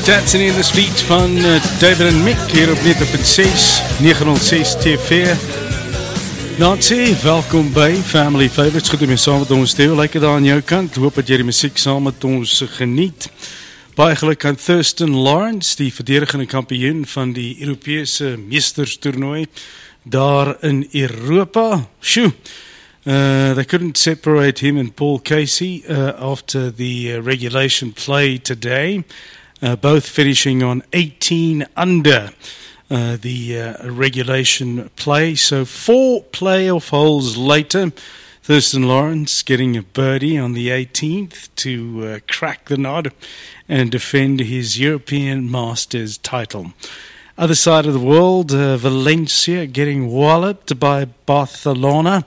Dancing in the Street van David en Mick hier op 90.6, 906 TV. Nancy, welkom by Family Favorites. Goed om jy saam met ons deel. Lekker daar aan jou kant. Hoop dat jy die muziek saam met ons geniet. Baie geluk aan Thurston Lawrence, die verdedigende kampioen van die Europese meesterstoernooi daar in Europa. Sjoe! They couldn't separate him and Paul Casey after the regulation play today, both finishing on 18 under the regulation play. So 4 playoff holes later, Thurston Lawrence getting a birdie on the 18th to crack the nod and defend his European Masters title. Other side of the world, Valencia getting walloped by Barcelona.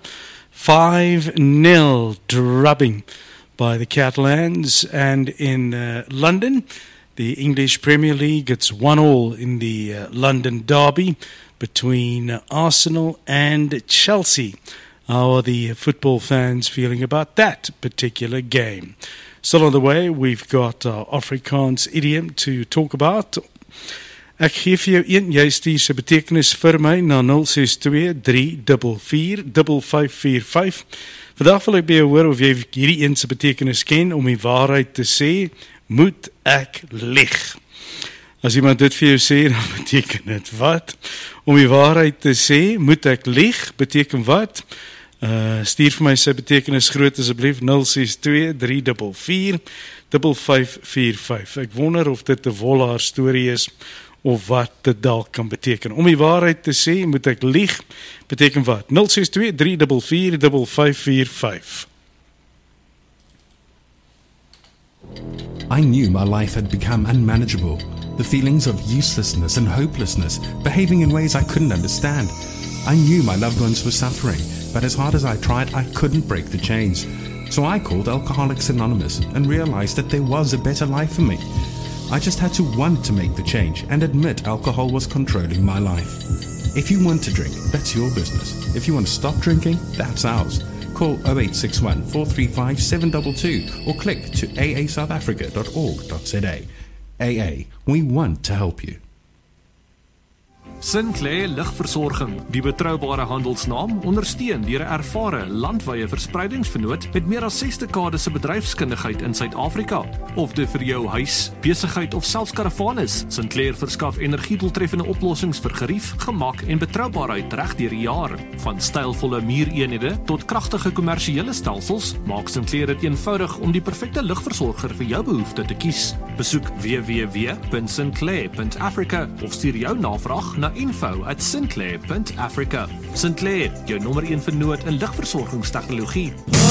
5-0 drubbing by the Catalans. And in London, the English Premier League, it's 1-1 in the London derby between Arsenal and Chelsea. How are the football fans feeling about that particular game? Still on the way, we've got Afrikaans idiom to talk about. Ek gee vir jou een, jy stuur sy betekenis vir my na 062-344-5545. Vandag wil ek by jou hoor of jy hierdie een sy betekenis ken. Om die waarheid te sê, moet ek lieg. As iemand dit vir jou sê, dan beteken dit wat? Om die waarheid te sê, moet ek lieg, beteken wat? Stuur vir my sy betekenis groot asseblief 062-344-5545. Ek wonder of dit 'n wollaar storie is of wat dit dalk kan beteken. Om die waarheid te sê, moet ek lieg, beteken wat? 062-344-5545. I knew my life had become unmanageable. The feelings of uselessness and hopelessness, behaving in ways I couldn't understand. I knew my loved ones were suffering, but as hard as I tried, I couldn't break the chains. So I called Alcoholics Anonymous and realized that there was a better life for me. I just had to want to make the change and admit alcohol was controlling my life. If you want to drink, that's your business. If you want to stop drinking, that's ours. Call 0861 435 722 or click to aasouthafrica.org.za. AA, we want to help you. Sinclair Ligversorging, die betroubare handelsnaam, ondersteun deur 'n ervare landwyse verspreidingsvernoot met meer as 6 dekades se bedryfskundigheid in Suid-Afrika. Of dit vir jou huis, besigheid of selfs karavaan is, Sinclair verskaf energiedoeltreffende oplossings vir gerief, gemak en betroubaarheid reg deur die jaar. Van stylvolle muureenhede tot kragtige kommersiële stelsels, maak Sinclair dit eenvoudig om die perfekte ligversorger vir jou behoefte te kies. Besoek www.sinclair.africa of stuur jou navraag na info@sinclair.africa. Sinclair, jou nommer 1 vernoot in ligversorgingstegnologie.